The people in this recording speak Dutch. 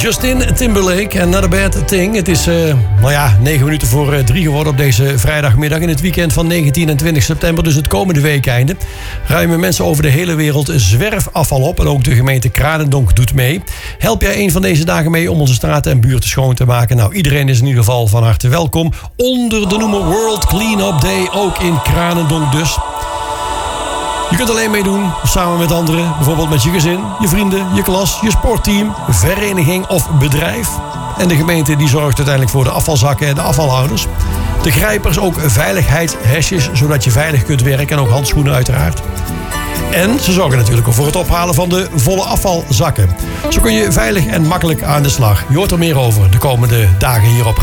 Justin Timberlake, Not a Bad Thing. Het is 9 minuten voor 3 geworden op deze vrijdagmiddag in het weekend van 19 en 20 september. Dus het komende weekeinde ruimen mensen over de hele wereld zwerfafval op. En ook de gemeente Kranendonk doet mee. Help jij een van deze dagen mee om onze straten en buurten schoon te maken? Nou, iedereen is in ieder geval van harte welkom. Onder de noemer World Clean-up Day, ook in Kranendonk dus. Je kunt alleen meedoen, of samen met anderen. Bijvoorbeeld met je gezin, je vrienden, je klas, je sportteam, vereniging of bedrijf. En de gemeente die zorgt uiteindelijk voor de afvalzakken en de afvalhouders. De grijpers ook veiligheidshesjes, zodat je veilig kunt werken. En ook handschoenen uiteraard. En ze zorgen natuurlijk ook voor het ophalen van de volle afvalzakken. Zo kun je veilig en makkelijk aan de slag. Je hoort er meer over de komende dagen hier op